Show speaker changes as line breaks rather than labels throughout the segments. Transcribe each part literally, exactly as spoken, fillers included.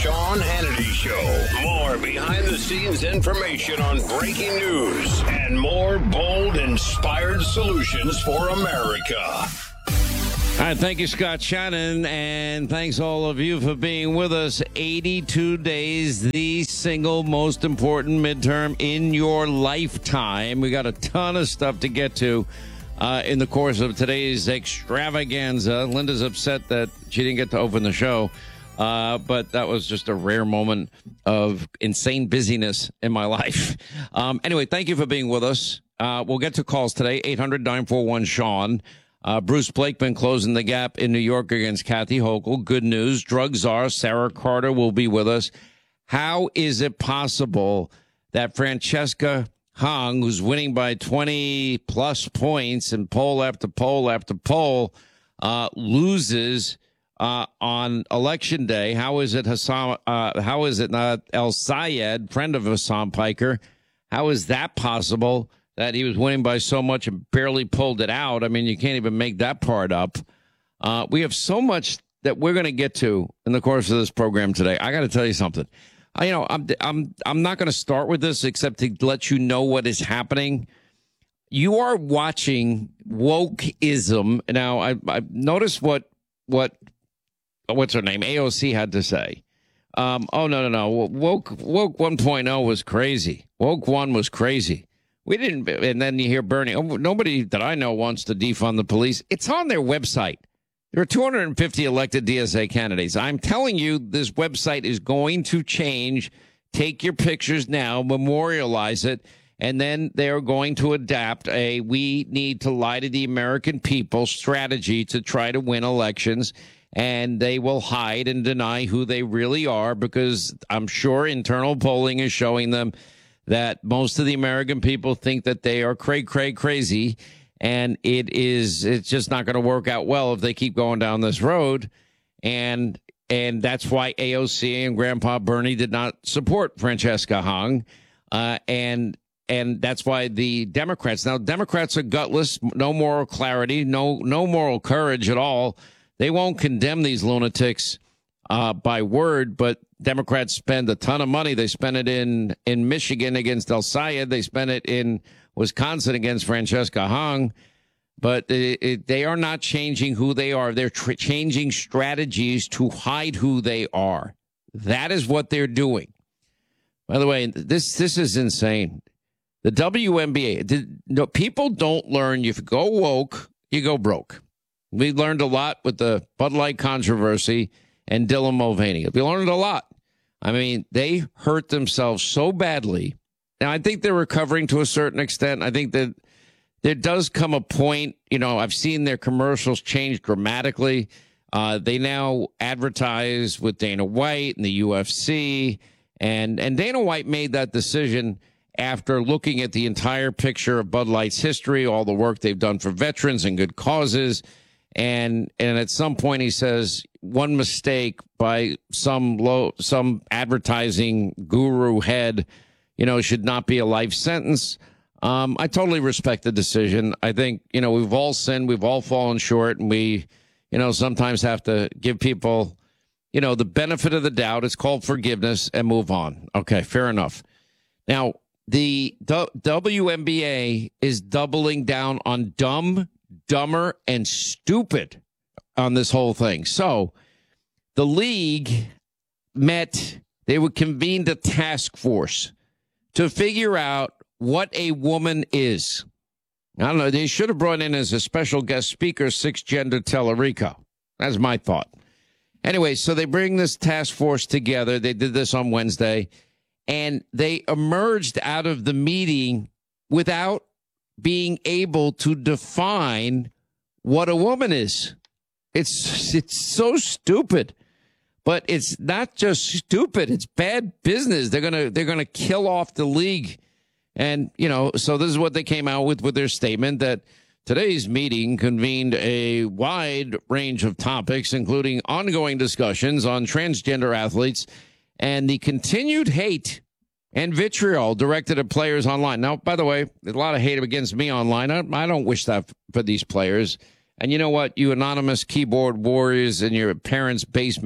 Sean Hannity Show. More behind-the-scenes information on breaking news and more bold, inspired solutions for America.
All right, thank you, Scott Shannon, and thanks all of you for being with us. eighty-two days, the single most important midterm in your lifetime. We got a ton of stuff to get to uh, in the course of today's extravaganza. Linda's upset that she didn't get to open the show, uh, but that was just a rare moment of insane busyness in my life. Um, anyway, thank you for being with us. Uh, we'll get to calls today, eight hundred nine four one Sean. Uh, Bruce Blakeman closing the gap in New York against Kathy Hochul. Good news. Drug czar Sarah Carter will be with us. How is it possible that Francesca Hong, who's winning by twenty plus points in poll after poll after poll, uh, loses uh, on election day? How is it Hassan? Uh, how is it not El Sayed, friend of Hassan Piker? How is that possible? That he was winning by so much and barely pulled it out. I mean, you can't even make that part up. Uh, we have so much that we're going to get to in the course of this program today. I got to tell you something. I, you know, I'm I'm I'm not going to start with this except to let you know what is happening. You are watching wokeism now. I I noticed what what what's her name A O C had to say. Um, oh no no no woke woke one point oh was crazy. Woke one was crazy. We didn't, and then you hear Bernie. Oh, nobody that I know wants to defund the police. It's on their website. There are two hundred fifty elected D S A candidates. I'm telling you, this website is going to change. Take your pictures now, memorialize it, and then they're going to adapt a we need to lie to the American people strategy to try to win elections. And they will hide and deny who they really are because I'm sure internal polling is showing them that most of the American people think that they are cray, cray, crazy, and it is, it's just not going to work out well if they keep going down this road. And, and that's why A O C and Grandpa Bernie did not support Francesca Hong. Uh, and, and that's why the Democrats, now Democrats are gutless, no moral clarity, no, no moral courage at all. They won't condemn these lunatics Uh, by word, but Democrats spend a ton of money. They spent it in, in Michigan against El Sayed. They spent it in Wisconsin against Francesca Hong. But it, it, they are not changing who they are. They're tr- changing strategies to hide who they are. That is what they're doing. By the way, this this is insane. The W N B A, the, no, people don't learn. You go woke, you go broke. We learned a lot with the Bud Light controversy and Dylan Mulvaney. We learned a lot. I mean, they hurt themselves so badly. Now, I think they're recovering to a certain extent. I think that there does come a point, you know, I've seen their commercials change dramatically. Uh, they now advertise with Dana White and the U F C. And, and Dana White made that decision after looking at the entire picture of Bud Light's history, all the work they've done for veterans and good causes. And and at some point he says one mistake by some low some advertising guru head, you know, should not be a life sentence. Um, I totally respect the decision. I think, you know, we've all sinned, we've all fallen short, and we, you know, sometimes have to give people, you know, the benefit of the doubt. It's called forgiveness and move on. Okay, fair enough. Now, the W N B A is doubling down on dumb, dumber, and stupid on this whole thing. So the league met, they would convened a task force to figure out what a woman is. I don't know, they should have brought in as a special guest speaker Six Gender Tellerico. That's my thought. Anyway, so they bring this task force together. They did this on Wednesday, and they emerged out of the meeting without being able to define what a woman is. It's it's so stupid, but it's not just stupid. It's bad business. They're gonna they're gonna kill off the league, and you know. So this is what they came out with with their statement that today's meeting convened a wide range of topics, including ongoing discussions on transgender athletes and the continued hate and vitriol directed at players online. Now, by the way, there's a lot of hate against me online. I, I don't wish that for these players. And you know what? You anonymous keyboard warriors in your parents' basement,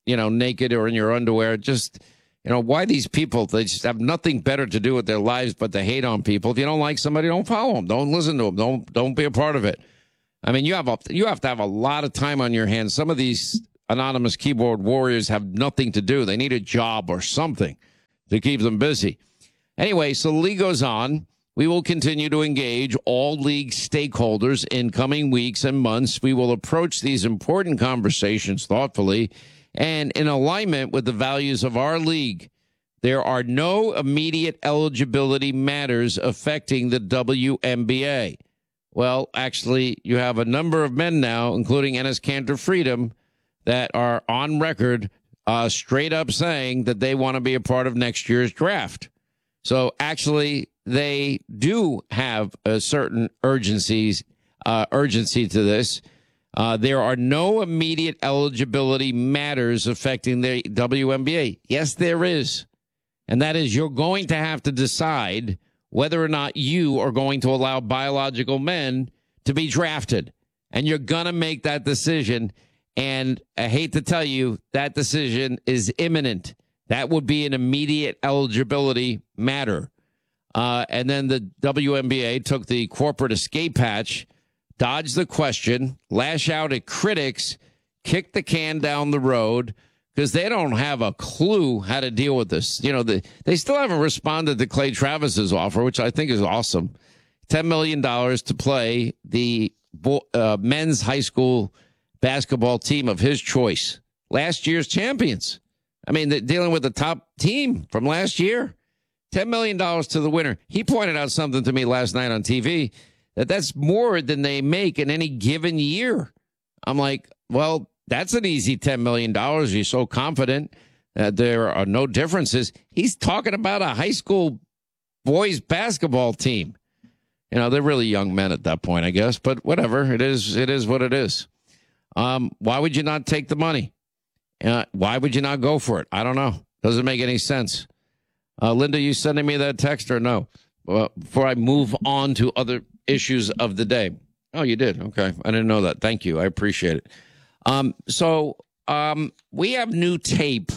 you know, naked or in your underwear. Just, you know, why these people, they just have nothing better to do with their lives but to hate on people. If you don't like somebody, don't follow them. Don't listen to them. Don't, don't be a part of it. I mean, you have a, you have to have a lot of time on your hands. Some of these anonymous keyboard warriors have nothing to do. They need a job or something to keep them busy. Anyway, so the league goes on. We will continue to engage all league stakeholders in coming weeks and months. We will approach these important conversations thoughtfully and in alignment with the values of our league. There are no immediate eligibility matters affecting the W N B A. Well, actually, you have a number of men now, including Enes Kanter Freedom, that are on record uh, straight up saying that they want to be a part of next year's draft. So actually, they do have a certain urgencies, uh, urgency to this. Uh, there are no immediate eligibility matters affecting the W N B A. Yes, there is. And that is you're going to have to decide whether or not you are going to allow biological men to be drafted. And you're going to make that decision. And I hate to tell you, that decision is imminent. That would be an immediate eligibility matter. Uh, and then the W N B A took the corporate escape hatch, dodged the question, lash out at critics, kick the can down the road because they don't have a clue how to deal with this. You know, the, they still haven't responded to Clay Travis's offer, which I think is awesome. ten million dollars to play the uh, men's high school basketball team of his choice. Last year's champions. I mean, they're dealing with the top team from last year. ten million dollars to the winner. He pointed out something to me last night on T V that that's more than they make in any given year. I'm like, well, that's an easy ten million dollars. You're so confident that there are no differences. He's talking about a high school boys basketball team. You know, they're really young men at that point, I guess, but whatever. It is, it is what it is. Um, why would you not take the money? Uh, why would you not go for it? I don't know. Doesn't make any sense. Uh, Linda, you sending me that text or no? Well, before I move on to other issues of the day. Oh, you did. Okay. I didn't know that. Thank you. I appreciate it. Um, so um, we have new tape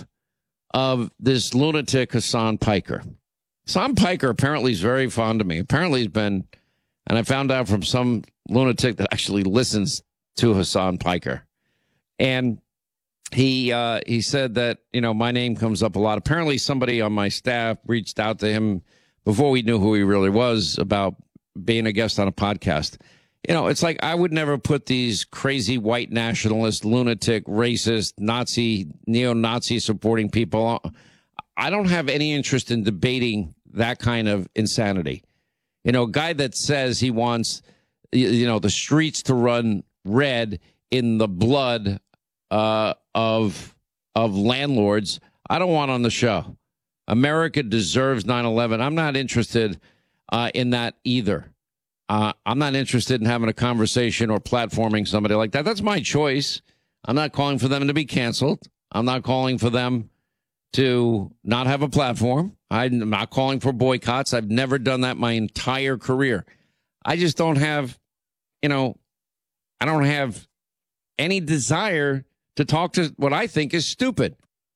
of this lunatic Hassan Piker. Hassan Piker apparently is very fond of me. Apparently he's been, and I found out from some lunatic that actually listens to Hassan Piker. And he uh, he said that, you know, my name comes up a lot. Apparently somebody on my staff reached out to him before we knew who he really was about being a guest on a podcast. You know, it's like I would never put these crazy white nationalist, lunatic, racist, Nazi, neo-Nazi supporting people on. I don't have any interest in debating that kind of insanity. You know, a guy that says he wants, you know, the streets to run red in the blood uh, of of landlords, I don't want on the show. America deserves nine eleven. I'm not interested uh, in that either. Uh, I'm not interested in having a conversation or platforming somebody like that. That's my choice. I'm not calling for them to be canceled. I'm not calling for them to not have a platform. I'm not calling for boycotts. I've never done that my entire career. I just don't have, you know, I don't have any desire to talk to what I think is stupid.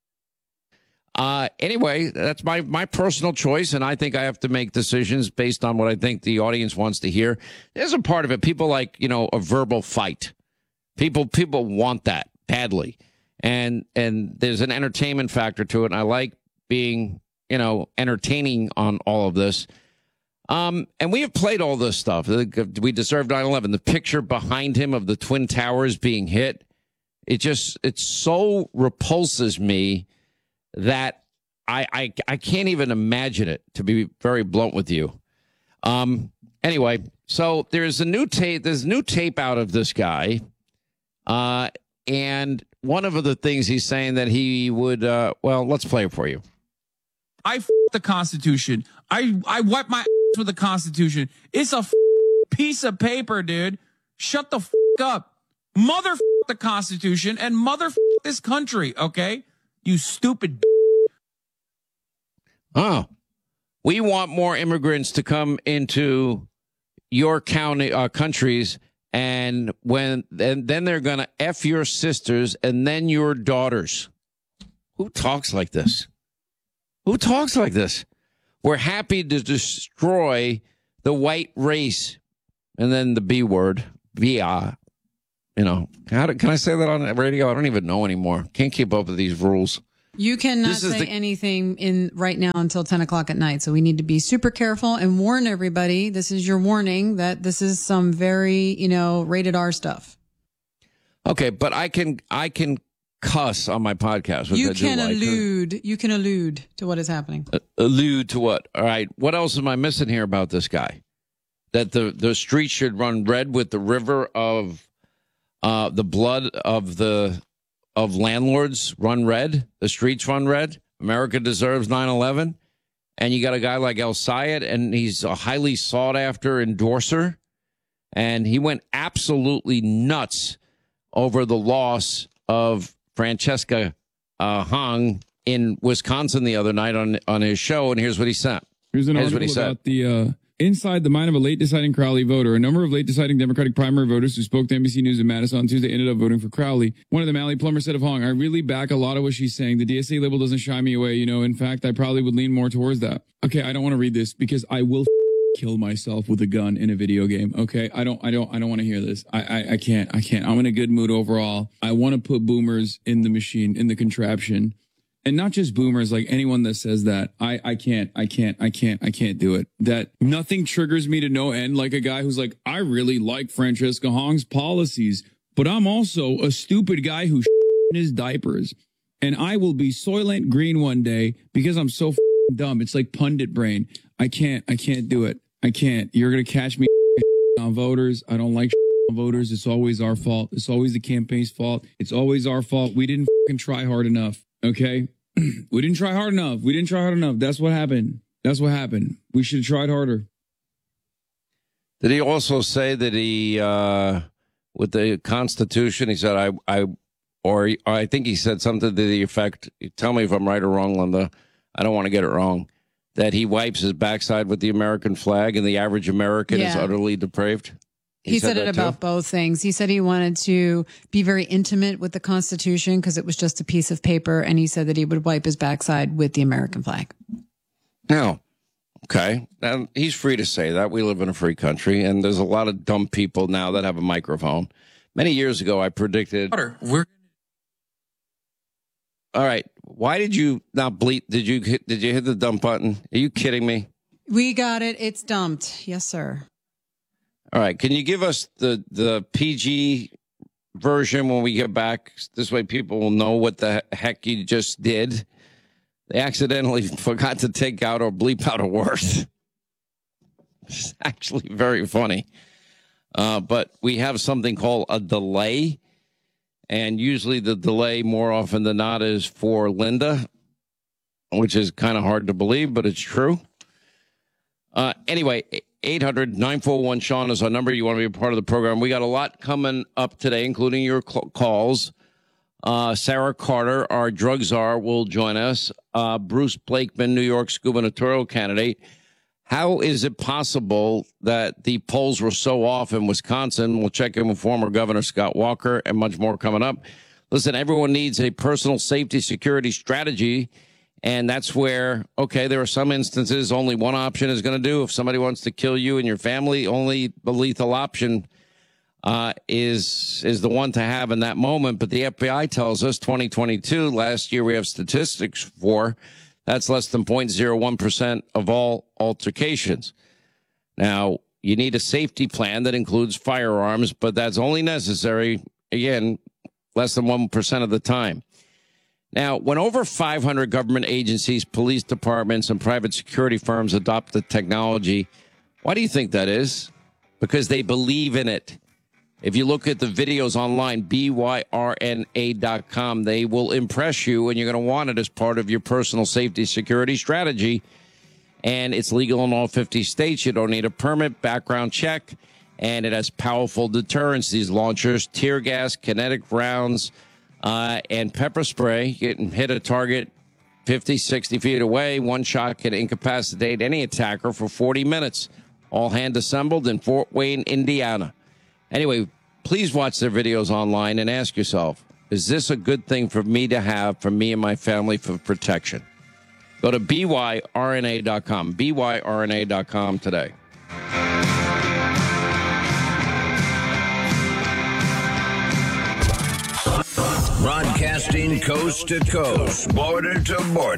Uh, anyway, that's my, my personal choice, and I think I have to make decisions based on what I think the audience wants to hear. There's a part of it. People like, you know, a verbal fight. People people want that badly. And and there's an entertainment factor to it, and I like being, you know, entertaining on all of this. Um, and we have played all this stuff. We deserve nine eleven. The picture behind him of the Twin Towers being hit, it just, it so repulses me that I, I I can't even imagine it, to be very blunt with you. Um. Anyway, so there's a new tape. There's new tape out of this guy, uh, and one of the things he's saying that he would. Uh, well, let's play it for you.
I f- the Constitution. I I wipe my ass with the Constitution. It's a f- piece of paper, dude. Shut the f- up, mother f- the Constitution and mother f- this country. Okay. You stupid.
Oh, we want more immigrants to come into your county, uh, countries, and when and then they're going to F your sisters and then your daughters. Who talks like this? Who talks like this? We're happy to destroy the white race. And then the B word, V I. You know, how do, can I say that on the radio? I don't even know anymore. Can't keep up with these rules.
You cannot
This is
say
the-
anything in right now until ten o'clock at night. So we need to be super careful and warn everybody. This is your warning that this is some very, you know, rated R stuff.
Okay, but I can I can cuss on my podcast. Which
You
I do
can
like.
allude. You can allude to what is happening.
Uh, allude to what? All right. What else am I missing here about this guy? That the, the street should run red with the river of uh, the blood of the of landlords run red. The streets run red. America deserves nine eleven. And you got a guy like El Sayed, and he's a highly sought after endorser. And he went absolutely nuts over the loss of Francesca uh, Hong in Wisconsin the other night on on his show. And here's what he said.
Here's an
Here's what
article
he said.
about the uh, inside the mind of a late deciding Crowley voter. A number of late deciding Democratic primary voters who spoke to N B C News in Madison on Tuesday ended up voting for Crowley. One of them, Allie Plummer, said of Hong, "I really back a lot of what she's saying. The D S A label doesn't shy me away. You know, in fact, I probably would lean more towards that." Okay, I don't want to read this because I will kill myself with a gun in a video game. Okay, I don't, I don't, I don't want to hear this. I, I, I can't, I can't. I'm in a good mood overall. I want to put boomers in the machine, in the contraption. And not just boomers, like anyone that says that. I, I can't, I can't, I can't, I can't do it. That nothing triggers me to no end like a guy who's like, I really like Francesca Hong's policies, but I'm also a stupid guy who in his diapers. And I will be Soylent Green one day because I'm so dumb. It's like pundit brain. I can't, I can't do it. I can't. You're going to catch me on voters. I don't like on voters. It's always our fault. It's always the campaign's fault. It's always our fault. We didn't fucking try hard enough. Okay. We didn't try hard enough. We didn't try hard enough. That's what happened. That's what happened. We should have tried harder.
Did he also say that he, uh, with the Constitution, he said, I, I, or he, I think he said something to the effect, tell me if I'm right or wrong, Linda. I don't want to get it wrong. That he wipes his backside with the American flag and the average American is
Yeah.
utterly depraved?
He, said, it
that too?
about both things. He said he wanted to be very intimate with the Constitution because it was just a piece of paper. And he said that he would wipe his backside with the American flag.
No. Okay. And he's free to say that. We live in a free country, and there's a lot of dumb people now that have a microphone. Many years ago, I predicted.
We're
All right. Why did you not bleat? Did you hit, did you hit the dump button? Are you kidding me?
We got it. It's dumped. Yes, sir.
All right. Can you give us the, the P G version when we get back? This way people will know what the heck you just did. They accidentally forgot to take out or bleep out a word. It's actually very funny. Uh, but we have something called a delay. And usually the delay more often than not is for Linda, which is kind of hard to believe, but it's true. Uh, anyway, eight hundred nine four one Sean is our number. You want to be a part of the program. We got a lot coming up today, including your cl- calls. Uh, Sarah Carter, our drug czar, will join us. Uh, Bruce Blakeman, New York's gubernatorial candidate. How is it possible that the polls were so off in Wisconsin? We'll check in with former Governor Scott Walker and much more coming up. Listen, everyone needs a personal safety security strategy. And that's where, okay, there are some instances only one option is going to do. If somebody wants to kill you and your family, only the lethal option uh, is is the one to have in that moment. But the F B I tells us twenty twenty-two, last year we have statistics for, that's less than zero point zero one percent of all altercations. Now, you need a safety plan that includes firearms, but that's only necessary, again, less than one percent of the time. Now, when over five hundred government agencies, police departments, and private security firms adopt the technology, why do you think that is? Because they believe in it. If you look at the videos online, B Y R N A dot com, they will impress you, and you're going to want it as part of your personal safety security strategy. And it's legal in all fifty states. You don't need a permit, background check, and it has powerful deterrence. These launchers, tear gas, kinetic rounds, uh, and pepper spray. You can hit a target fifty, sixty feet away. One shot can incapacitate any attacker for forty minutes. All hand assembled in Fort Wayne, Indiana. Anyway, please watch their videos online and ask yourself, Is this a good thing for me to have, for me and my family, for protection? Go to B Y R N A dot com, B Y R N A dot com today.
Broadcasting coast to coast, border to border.